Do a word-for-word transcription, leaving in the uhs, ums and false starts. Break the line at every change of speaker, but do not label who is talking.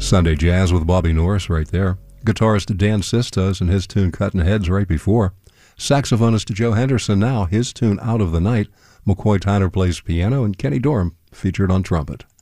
Sunday Jazz with Bobby Norris right there. Guitarist Dan Sisters and his tune Cutting Heads right before. Saxophonist Joe Henderson now, his tune Out of the Night. McCoy Tyner plays piano, and Kenny Dorham featured on trumpet.